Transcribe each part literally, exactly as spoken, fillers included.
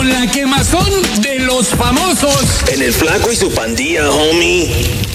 con la quemazón de los famosos. En el Flaco y su pandilla, homie.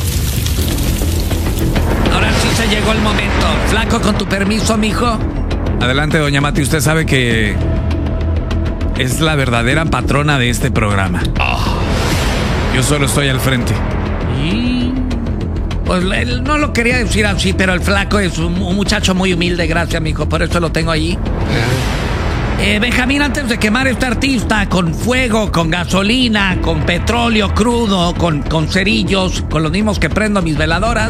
Ahora sí se llegó el momento. Flaco, con tu permiso, mijo. Adelante, doña Mati. Usted sabe que es la verdadera patrona de este programa. Oh. Yo solo estoy al frente. Y... pues él no lo quería decir así, pero el Flaco es un, un muchacho muy humilde, gracias, mijo. Por eso lo tengo allí. Eh, Benjamín, antes de quemar a este artista con fuego, con gasolina, con petróleo crudo, con, con cerillos, con los mismos que prendo mis veladoras,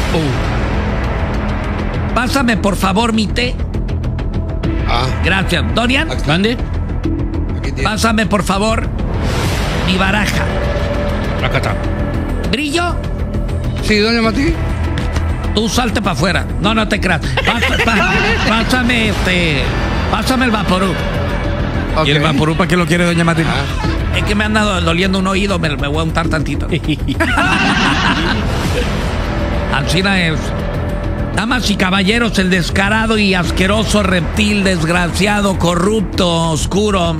uh, pásame por favor mi té. Ah. Gracias. Dorian, ¿dónde? Pásame por favor mi baraja. Acá está. ¿Brillo? Sí, doña Mati. Tú salte para afuera. No, no te creas. Pásame, pa, pásame este... Pásame el Vaporub. Okay. ¿Y el Vaporub para qué lo quiere, doña Mati? Ah. Es que me han dado doliendo un oído, me, me voy a untar tantito. Alcina es. Damas y caballeros, el descarado y asqueroso reptil, desgraciado, corrupto, oscuro.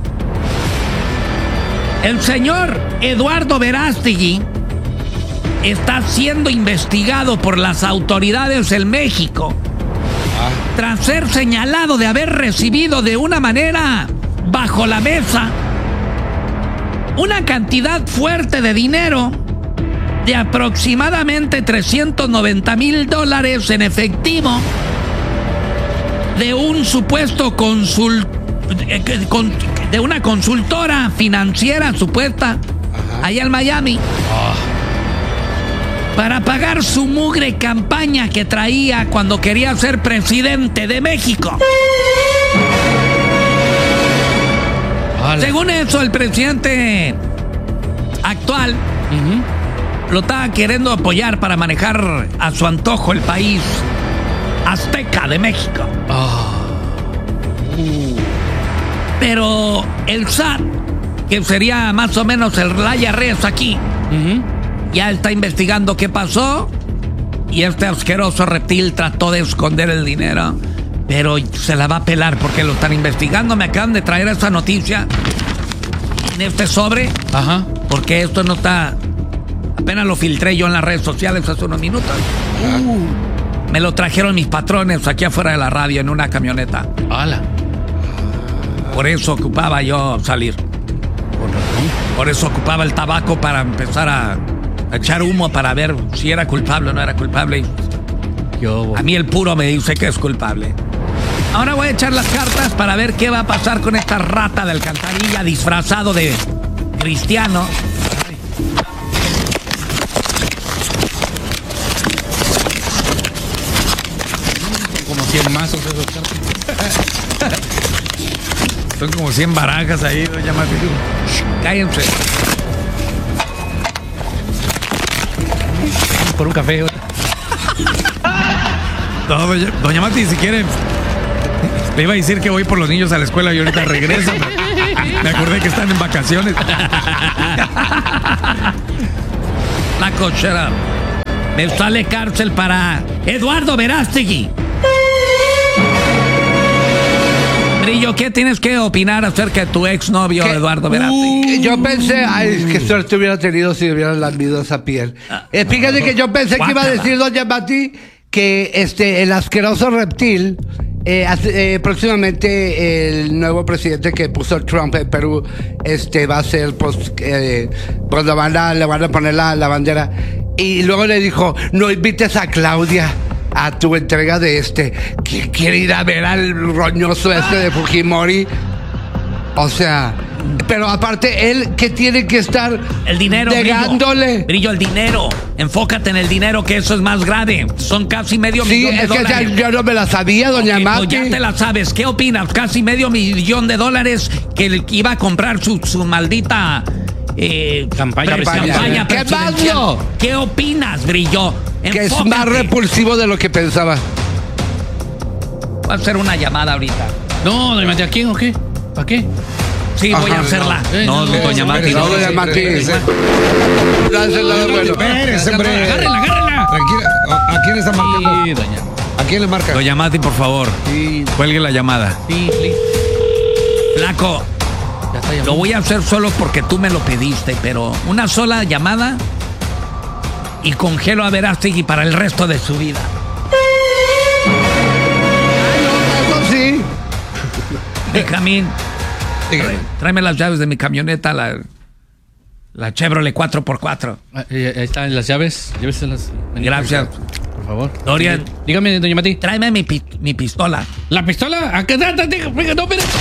El señor Eduardo Verástegui está siendo investigado por las autoridades en México. Tras ser señalado de haber recibido de una manera bajo la mesa una cantidad fuerte de dinero de aproximadamente trescientos noventa mil dólares en efectivo de un supuesto consul de una consultora financiera supuesta allá en Miami. Oh. Para pagar su mugre campaña que traía cuando quería ser presidente de México. Vale. Según eso, el presidente actual uh-huh. lo estaba queriendo apoyar para manejar a su antojo el país azteca de México. Oh. Uh. Pero el S A T, que sería más o menos el Raya Reyes aquí, uh-huh. ya está investigando qué pasó y este asqueroso reptil trató de esconder el dinero, pero se la va a pelar porque lo están investigando. Me acaban de traer esta noticia en este sobre. Ajá. Porque esto no está... apenas lo filtré yo en las redes sociales hace unos minutos. Uh, me lo trajeron mis patrones aquí afuera de la radio en una camioneta. ¡Hala! Por eso ocupaba yo salir. Por razón. Por eso ocupaba el tabaco para empezar a... echar humo para ver si era culpable o no era culpable. Yo, a mí el puro me dice que es culpable. Ahora voy a echar las cartas para ver qué va a pasar con esta rata de alcantarilla disfrazado de cristiano. Son como cien mazos esos cartas. Son como cien barajas ahí, doña Mati. Cállense. Por un café. No, doña, doña Mati, si quiere, le iba a decir que voy por los niños a la escuela y ahorita regreso. Me acordé que están en vacaciones. La cochera. Me sale cárcel para Eduardo Verástegui. Brillo, ¿qué tienes que opinar acerca de tu exnovio Eduardo Verástegui? Uh, yo pensé, ay, que suerte hubiera tenido si hubieran lamido esa piel. Eh, fíjate que yo pensé que iba a decir doña Mati que este el asqueroso reptil, eh, eh, próximamente el nuevo presidente que puso Trump en Perú, este va a ser, pues, eh, pues le van a, le van a poner la, la bandera. Y luego le dijo, no invites a Claudia a tu entrega de este, que quiere ir a ver al roñoso este de Fujimori. O sea, pero aparte él que tiene que estar el dinero, negándole. Brillo, Brillo, el dinero. Enfócate en el dinero, que eso es más grave. Son casi medio sí, millón de es que dólares. Ya, yo no me la sabía, doña okay, Mati. Pues ya te la sabes. ¿Qué opinas? Casi medio millón de dólares que iba a comprar su, su maldita eh, campaña, campaña ¿Qué presidencial. ¿Qué opinas, Brillo? Enfócate. Que es más repulsivo de lo que pensaba. Voy a hacer una llamada ahorita. No, doña Mati, ¿a quién o qué? ¿Para qué? Sí, Ajá, voy a hacerla. No, no, no, doña Mati. No, doña Mati. Espérese, hombre. Agárrela, agárrela. Tranquila. ¿A quién está marcando? Sí, doña. ¿A quién le marca? Doña Mati, por favor, Sí. cuelgue la llamada. Sí, sí. Flaco, Ya está llamando. Lo voy a hacer solo porque tú me lo pediste, pero una sola llamada y congelo a Verástegui para el resto de su vida. Eso sí. Benjamín, trae- tráeme las llaves de mi camioneta, la, la Chevrolet cuatro por cuatro. Ah, eh, ahí están las llaves. Lléveselas. Vení, Gracias. Por favor. Dorian. Dígame, doña Mati. Tráeme mi, pi- mi pistola. ¿La pistola? ¿A qué trata? Venga, no, espera.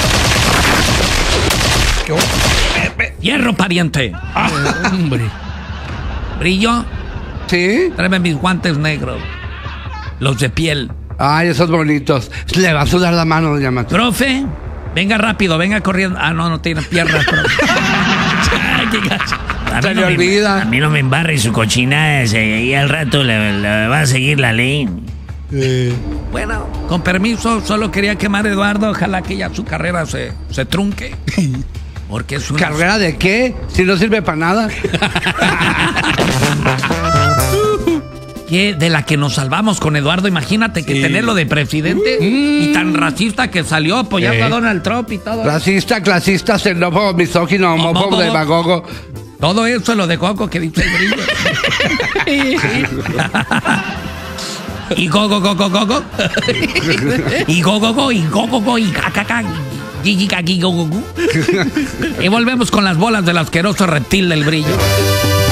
Hierro, pariente. Ah, hombre. Brillo, ¿Sí? tráeme mis guantes negros. Los de piel. Ay, esos bonitos. Le va a sudar la mano, doña Mati. Profe, venga rápido, venga corriendo. Ah, no, no tiene piernas, profe. Ay, qué gacho. A mí Se no le me- olvida. A mí no me embarre su cochinada ese, y al rato le, le va a seguir la ley. Bueno, con permiso, solo quería quemar a Eduardo. Ojalá que ya su carrera se, se trunque. Porque es una... ¿Carrera de qué? Si no sirve para nada. que de la que nos salvamos con Eduardo. Imagínate que tenerlo de presidente y tan racista que salió apoyando Eh. a Donald Trump y todo. Racista, clasista, xenófobo, misógino, homófobo, Homófobo. demagogo. Todo eso lo de Coco que dice el brillo. Y go, go, go, go, go, go. Y go, go, go, y go, go, go, y cacaca. Y volvemos con las bolas del asqueroso reptil del brillo.